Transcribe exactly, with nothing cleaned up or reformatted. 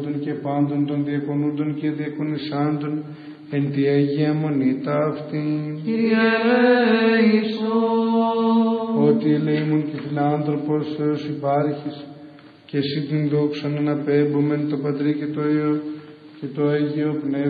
και πάντων των διακονούντων και διακονισάντων εν τη Αγία Μονή ταύτη. Κύριε ελέησον. Ότι ελεήμων και φιλάνθρωπος Θεός υπάρχεις και εσύ την δόξαν αναπέμπομεν το Πατρί και το Υιό και το Αγίο Πνεύμα.